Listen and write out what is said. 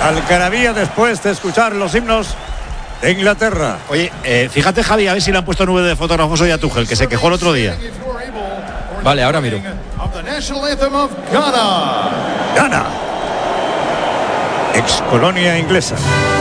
Algarabía después de escuchar los himnos de Inglaterra. Oye, fíjate, Javi, a ver si le han puesto nube de fotógrafos hoy a Tuchel, que se quejó el otro día. Vale, ahora miro. Ghana, ex colonia inglesa.